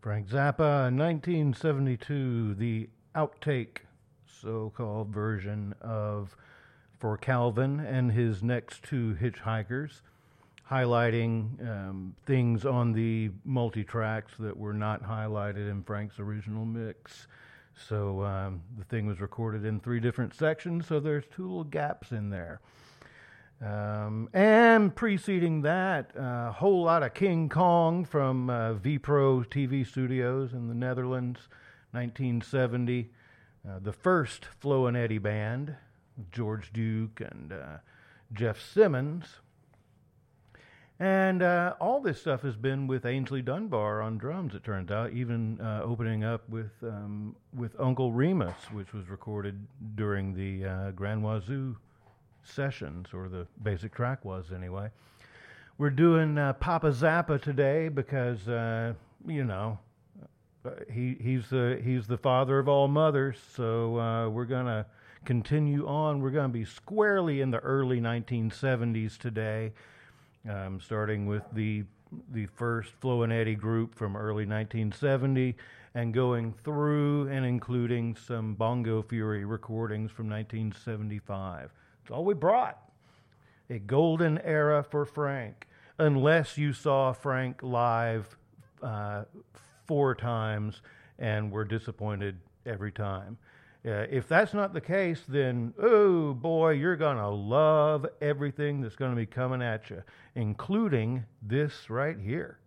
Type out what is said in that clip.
Frank Zappa, 1972, the outtake, so-called version of For Calvin and his next two hitchhikers, highlighting things on the multi-tracks that were not highlighted in Frank's original mix. So the thing was recorded in three different sections, so there's two little gaps in there. And preceding that, a whole lot of King Kong from VPRO TV Studios in the Netherlands, 1970. The first Flo and Eddie band, George Duke and Jeff Simmons. And all this stuff has been with Ainsley Dunbar on drums, it turns out, even opening up with Uncle Remus, which was recorded during the Grand Wazoo sessions, or the basic track was anyway. We're doing Papa Zappa today because, he's the father of all mothers, so we're going to continue on. We're going to be squarely in the early 1970s today. Starting with the first Flo and Eddie group from early 1970 and going through and including some Bongo Fury recordings from 1975. That's all we brought. A golden era for Frank, unless you saw Frank live 4 times and were disappointed every time. If that's not the case, then, oh boy, you're going to love everything that's going to be coming at you, including this right here.